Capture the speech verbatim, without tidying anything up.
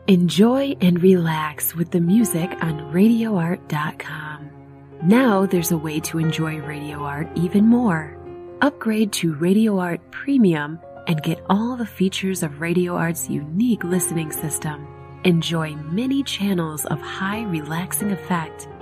Enjoy and relax with the music on radio art dot com. Now there's a way to enjoy Radio Art even more. Upgrade to Radio Art Premium and get all the features of Radio Art's unique listening system. Enjoy many channels of high relaxing effect